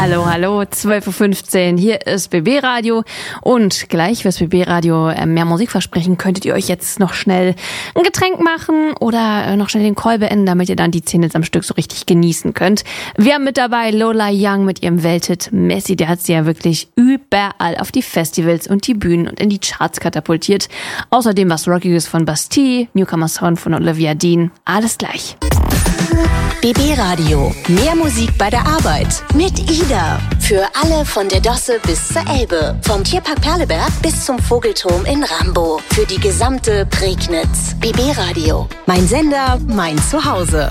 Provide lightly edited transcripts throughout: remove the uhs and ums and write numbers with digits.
Hallo, 12.15 Uhr, hier ist BB Radio und gleich fürs BB Radio mehr Musik versprechen, könntet ihr euch jetzt noch schnell ein Getränk machen oder noch schnell den Call beenden, damit ihr dann die 10 Hits am Stück so richtig genießen könnt. Wir haben mit dabei Lola Young mit ihrem Welthit Messi, der hat sie ja wirklich überall auf die Festivals und die Bühnen und in die Charts katapultiert. Außerdem was Rockiges von Bastille, Newcomer Sound von Olivia Dean, alles gleich. BB Radio. Mehr Musik bei der Arbeit. Mit Ida. Für alle von der Dosse bis zur Elbe. Vom Tierpark Perleberg bis zum Vogelturm in Rambo. Für die gesamte Prignitz. BB Radio. Mein Sender, mein Zuhause.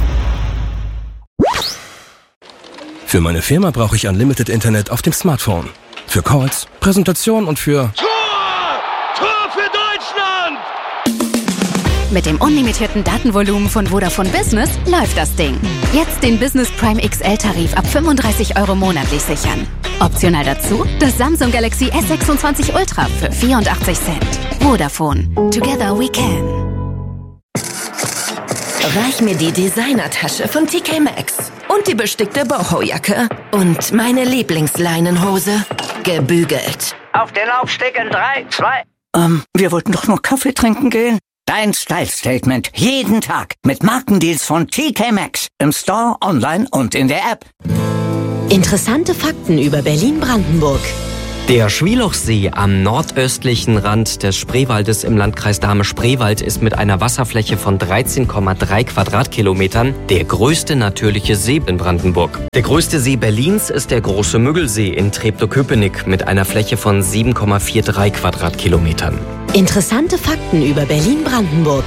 Für meine Firma brauche ich Unlimited Internet auf dem Smartphone. Für Calls, Präsentation und für... Tor für Deutschland! Mit dem unlimitierten Datenvolumen von Vodafone Business läuft das Ding. Jetzt den Business Prime XL-Tarif ab 35 € monatlich sichern. Optional dazu das Samsung Galaxy S26 Ultra für 84 Cent. Vodafone. Together we can. Reich mir die Designertasche von TK Maxx und die bestickte Boho-Jacke und meine Lieblingsleinenhose. Gebügelt. Auf den Laufsteg in 3, 2... Wir wollten doch nur Kaffee trinken gehen. Dein Style-Statement. Jeden Tag. Mit Markendeals von TK Maxx. Im Store, online und in der App. Interessante Fakten über Berlin-Brandenburg. Der Schwielochsee am nordöstlichen Rand des Spreewaldes im Landkreis Dahme-Spreewald ist mit einer Wasserfläche von 13,3 Quadratkilometern der größte natürliche See in Brandenburg. Der größte See Berlins ist der Große Müggelsee in Treptow-Köpenick mit einer Fläche von 7,43 Quadratkilometern. Interessante Fakten über Berlin-Brandenburg.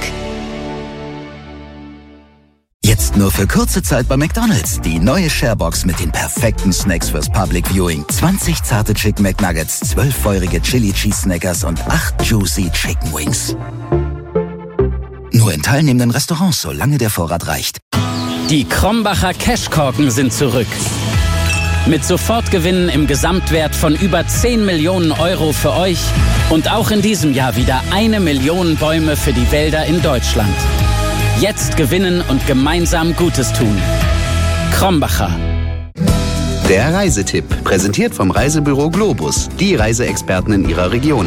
Jetzt nur für kurze Zeit bei McDonald's. Die neue Sharebox mit den perfekten Snacks fürs Public Viewing. 20 zarte Chicken McNuggets, 12 feurige Chili Cheese Snackers und 8 juicy Chicken Wings. Nur in teilnehmenden Restaurants, solange der Vorrat reicht. Die Krombacher Cashkorken sind zurück. Mit Sofortgewinnen im Gesamtwert von über 10 Millionen € für euch und auch in diesem Jahr wieder 1 Million Bäume für die Wälder in Deutschland. Jetzt gewinnen und gemeinsam Gutes tun. Krombacher. Der Reisetipp, präsentiert vom Reisebüro Globus, die Reiseexperten in ihrer Region.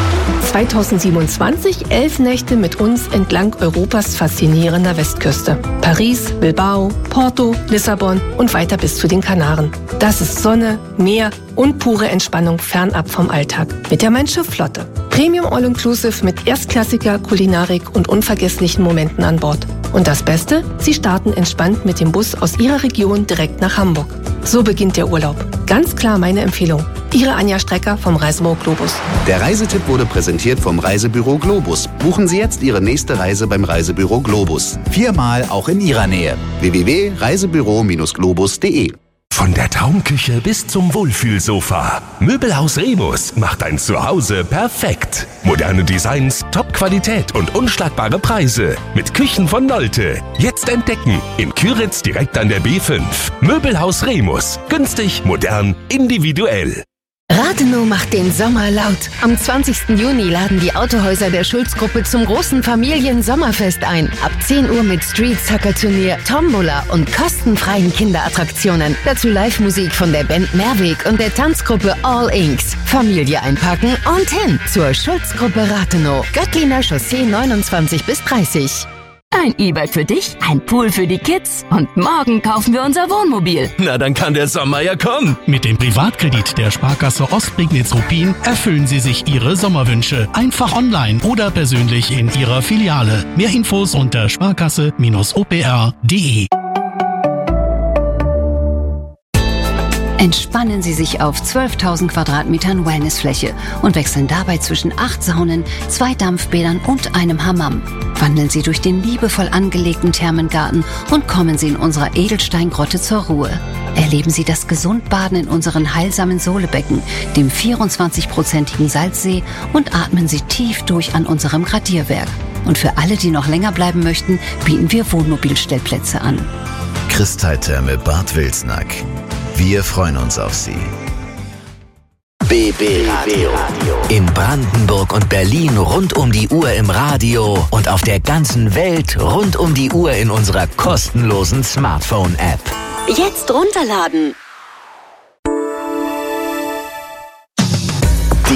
2027 11 Nächte mit uns entlang Europas faszinierender Westküste. Paris, Bilbao, Porto, Lissabon und weiter bis zu den Kanaren. Das ist Sonne, Meer und pure Entspannung fernab vom Alltag. Mit der Mein Schiff Flotte. Premium All-Inclusive mit erstklassiger Kulinarik und unvergesslichen Momenten an Bord. Und das Beste? Sie starten entspannt mit dem Bus aus Ihrer Region direkt nach Hamburg. So beginnt der Urlaub. Ganz klar meine Empfehlung. Ihre Anja Strecker vom Reisebüro Globus. Der Reisetipp wurde präsentiert vom Reisebüro Globus. Buchen Sie jetzt Ihre nächste Reise beim Reisebüro Globus. 4-mal auch in Ihrer Nähe. www.reisebüro-globus.de. Von der Traumküche bis zum Wohlfühlsofa. Möbelhaus Remus macht ein Zuhause perfekt. Moderne Designs, Top-Qualität und unschlagbare Preise. Mit Küchen von Nolte. Jetzt entdecken. In Küritz direkt an der B5. Möbelhaus Remus. Günstig, modern, individuell. Rathenow macht den Sommer laut. Am 20. Juni laden die Autohäuser der Schulz-Gruppe zum großen Familien-Sommerfest ein. Ab 10 Uhr mit Street-Soccer-Turnier, Tombola und kostenfreien Kinderattraktionen. Dazu Live-Musik von der Band Mehrweg und der Tanzgruppe All Inks. Familie einpacken und hin zur Schulz-Gruppe Rathenow. Göttliner Chaussee 29 bis 30. Ein E-Bike für dich, ein Pool für die Kids und morgen kaufen wir unser Wohnmobil. Na, dann kann der Sommer ja kommen. Mit dem Privatkredit der Sparkasse Ostprignitz-Ruppin erfüllen Sie sich Ihre Sommerwünsche. Einfach online oder persönlich in Ihrer Filiale. Mehr Infos unter sparkasse-opr.de. Entspannen Sie sich auf 12.000 Quadratmetern Wellnessfläche und wechseln dabei zwischen 8 Saunen, 2 Dampfbädern und einem Hammam. Wandeln Sie durch den liebevoll angelegten Thermengarten und kommen Sie in unserer Edelsteingrotte zur Ruhe. Erleben Sie das Gesundbaden in unseren heilsamen Sohlebecken, dem 24-prozentigen Salzsee und atmen Sie tief durch an unserem Gradierwerk. Und für alle, die noch länger bleiben möchten, bieten wir Wohnmobilstellplätze an. Kristalltherme Bad Wilsnack. Wir freuen uns auf Sie. BB Radio. In Brandenburg und Berlin rund um die Uhr im Radio und auf der ganzen Welt rund um die Uhr in unserer kostenlosen Smartphone-App. Jetzt runterladen.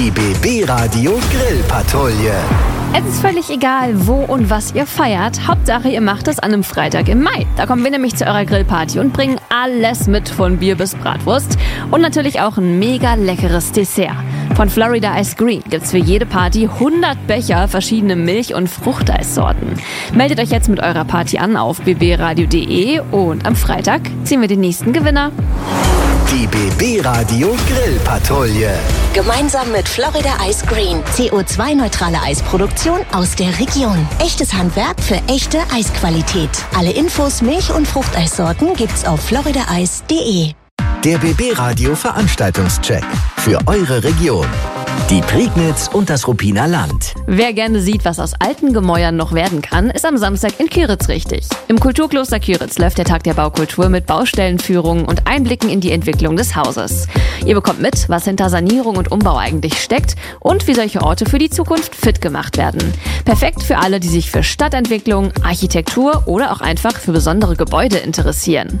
Die BB Radio Grillpatrouille. Es ist völlig egal, wo und was ihr feiert. Hauptsache, ihr macht es an einem Freitag im Mai. Da kommen wir nämlich zu eurer Grillparty und bringen alles mit, von Bier bis Bratwurst. Und natürlich auch ein mega leckeres Dessert. Von Florida Ice Green gibt's für jede Party 100 Becher verschiedene Milch- und Fruchteissorten. Meldet euch jetzt mit eurer Party an auf bbradio.de und am Freitag ziehen wir den nächsten Gewinner. Die BB Radio Grillpatrouille. Gemeinsam mit Florida Ice Green. CO2-neutrale Eisproduktion aus der Region. Echtes Handwerk für echte Eisqualität. Alle Infos, Milch- und Fruchteissorten gibt's auf floridaice.de. Der BB Radio Veranstaltungscheck für eure Region. Die Prignitz und das Ruppiner Land. Wer gerne sieht, was aus alten Gemäuern noch werden kann, ist am Samstag in Kyritz richtig. Im Kulturkloster Kyritz läuft der Tag der Baukultur mit Baustellenführungen und Einblicken in die Entwicklung des Hauses. Ihr bekommt mit, was hinter Sanierung und Umbau eigentlich steckt und wie solche Orte für die Zukunft fit gemacht werden. Perfekt für alle, die sich für Stadtentwicklung, Architektur oder auch einfach für besondere Gebäude interessieren.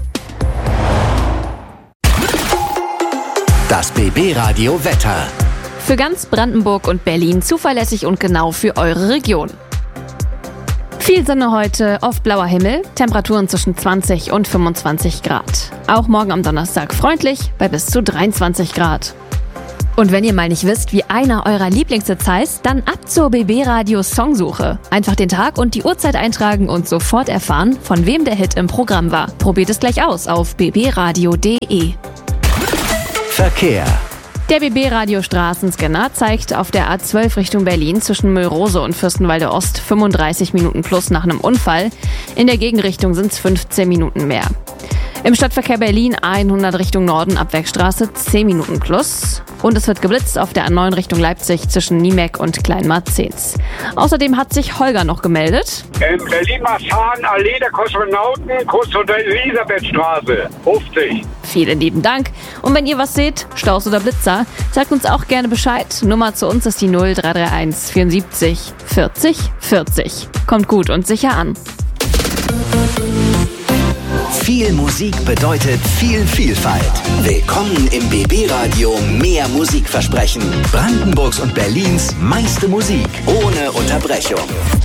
Das BB Radio Wetter. Für ganz Brandenburg und Berlin zuverlässig und genau für eure Region. Viel Sonne heute, oft blauer Himmel, Temperaturen zwischen 20 und 25 Grad. Auch morgen am Donnerstag freundlich bei bis zu 23 Grad. Und wenn ihr mal nicht wisst, wie einer eurer Lieblingshits heißt, dann ab zur BB Radio Songsuche. Einfach den Tag und die Uhrzeit eintragen und sofort erfahren, von wem der Hit im Programm war. Probiert es gleich aus auf bbradio.de. Verkehr. Der BB-Radio-Straßenscanner zeigt auf der A12 Richtung Berlin zwischen Müllrose und Fürstenwalde Ost 35 Minuten plus nach einem Unfall. In der Gegenrichtung sind es 15 Minuten mehr. Im Stadtverkehr Berlin 100 Richtung Norden, Abwegstraße 10 Minuten plus. Und es wird geblitzt auf der A9 Richtung Leipzig zwischen Niemek und Kleinmarzens. Außerdem hat sich Holger noch gemeldet. In Berlin-Marzahn, Allee der Kosmonauten, kurz unter Elisabethstraße, 50. Vielen lieben Dank. Und wenn ihr was seht, Staus oder Blitzer, sagt uns auch gerne Bescheid. Nummer zu uns ist die 0331 74 40 40. Kommt gut und sicher an. Viel Musik bedeutet viel Vielfalt. Willkommen im BB Radio Mehr Musikversprechen. Brandenburgs und Berlins meiste Musik ohne Unterbrechung.